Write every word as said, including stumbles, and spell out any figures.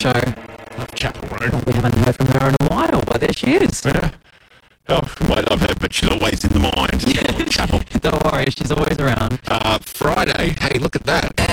show. Love Chapel Road. We haven't heard from her in a while, but there she is. Yeah. Oh, you might love her, but she's always in the mind. Chapel. Don't worry, she's always around. Uh, Friday. Hey, look at that.